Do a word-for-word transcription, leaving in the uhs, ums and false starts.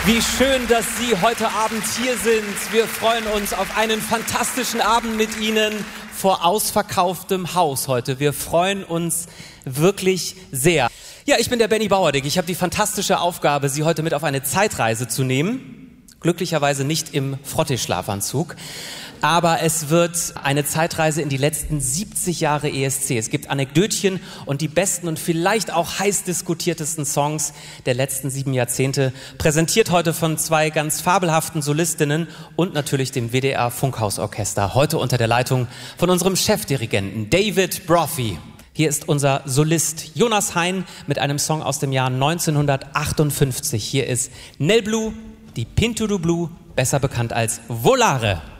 Wie schön, dass Sie heute Abend hier sind. Wir freuen uns auf einen fantastischen Abend mit Ihnen vor ausverkauftem Haus heute. Wir freuen uns wirklich sehr. Ja, ich bin der Benny Bauerdick. Ich habe die fantastische Aufgabe, Sie heute mit auf eine Zeitreise zu nehmen. Glücklicherweise nicht im Frottee-Schlafanzug. Aber es wird eine Zeitreise in die letzten siebzig Jahre E S C. Es gibt Anekdötchen und die besten und vielleicht auch heiß diskutiertesten Songs der letzten sieben Jahrzehnte, präsentiert heute von zwei ganz fabelhaften Solistinnen und natürlich dem W D R Funkhausorchester. Heute unter der Leitung von unserem Chefdirigenten David Brophy. Hier ist unser Solist Jonas Hein mit einem Song aus dem Jahr neunzehnhundertachtundfünfzig. Hier ist Nel Blue, die Pinto du Blue, besser bekannt als Volare.